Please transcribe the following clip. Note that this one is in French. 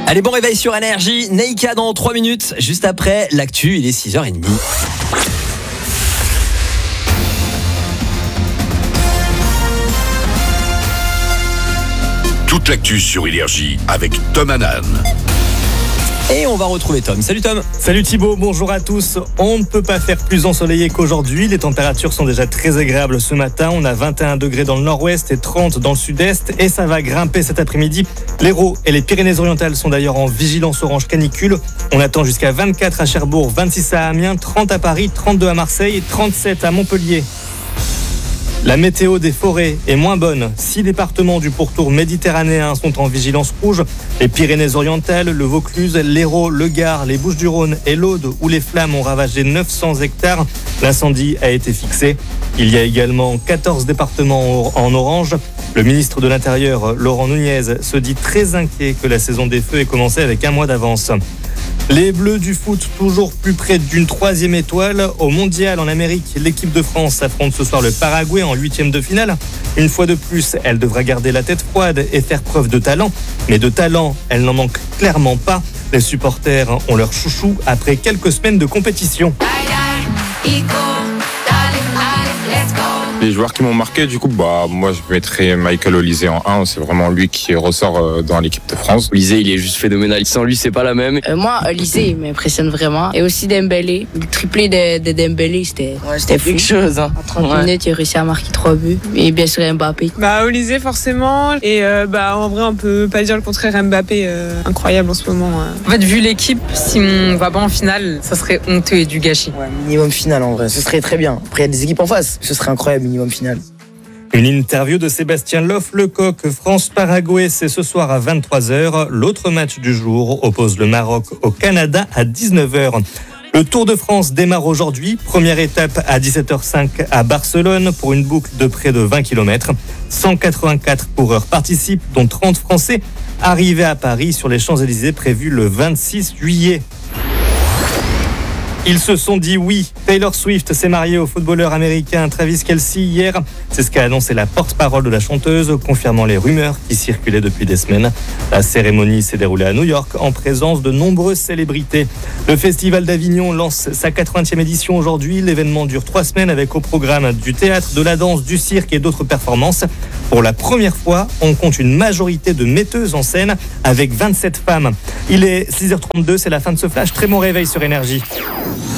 Allez, bon réveil sur Énergie. Neika dans 3 minutes. Juste après l'actu, il est 6h30. Toute l'actu sur Énergie avec Tom Hanan. Et on va retrouver Tom. Salut Tom. Salut Thibaut, bonjour à tous. On ne peut pas faire plus ensoleillé qu'aujourd'hui. Les températures sont déjà très agréables ce matin. On a 21 degrés dans le nord-ouest et 30 dans le sud-est. Et ça va grimper cet après-midi. L'Hérault et les Pyrénées-Orientales sont d'ailleurs en vigilance orange canicule. On attend jusqu'à 24 à Cherbourg, 26 à Amiens, 30 à Paris, 32 à Marseille et 37 à Montpellier. La météo des forêts est moins bonne. 6 départements du pourtour méditerranéen sont en vigilance rouge. Les Pyrénées-Orientales, le Vaucluse, l'Hérault, le Gard, les Bouches-du-Rhône et l'Aude, où les flammes ont ravagé 900 hectares. L'incendie a été fixé. Il y a également 14 départements en orange. Le ministre de l'Intérieur, Laurent Nunez, se dit très inquiet que la saison des feux ait commencé avec un mois d'avance. Les Bleus du foot, toujours plus près d'une 3e étoile. Au Mondial en Amérique, l'équipe de France affronte ce soir le Paraguay en 8e de finale. Une fois de plus, elle devra garder la tête froide et faire preuve de talent. Mais de talent, elle n'en manque clairement pas. Les supporters ont leur chouchou après quelques semaines de compétition. Les joueurs qui m'ont marqué, du coup, moi je mettrais Michael Olise en 1. C'est vraiment lui qui ressort dans l'équipe de France. Olise, il est juste phénoménal. Sans lui, c'est pas la même. Moi, Olise, il m'impressionne vraiment. Et aussi Dembélé. Le triplé de Dembélé, c'était quelque chose. En 30 minutes, il a réussi à marquer 3 buts. Et bien sûr, Mbappé. Olise, forcément. Et en vrai, on peut pas dire le contraire. Mbappé, incroyable en ce moment. En fait, vu l'équipe, si on va pas en finale, ça serait honteux et du gâchis. Ouais, minimum finale en vrai, ce serait très bien. Après, il y a des équipes en face, ce serait incroyable, minimum finale. Une interview de Sébastien Loff-Lecoq. France-Paraguay, c'est ce soir à 23h. L'autre match du jour oppose le Maroc au Canada à 19h. Le Tour de France démarre aujourd'hui. Première étape à 17h05 à Barcelone pour une boucle de près de 20 km. 184 coureurs participent, dont 30 Français, arrivés à Paris sur les Champs-Élysées prévu le 26 juillet. Ils se sont dit oui. Taylor Swift s'est mariée au footballeur américain Travis Kelce hier. C'est ce qu'a annoncé la porte-parole de la chanteuse, confirmant les rumeurs qui circulaient depuis des semaines. La cérémonie s'est déroulée à New York en présence de nombreuses célébrités. Le Festival d'Avignon lance sa 80e édition aujourd'hui. L'événement dure 3 semaines avec au programme du théâtre, de la danse, du cirque et d'autres performances. Pour la première fois, on compte une majorité de metteuses en scène avec 27 femmes. Il est 6h32, c'est la fin de ce flash. Très bon réveil sur Énergie.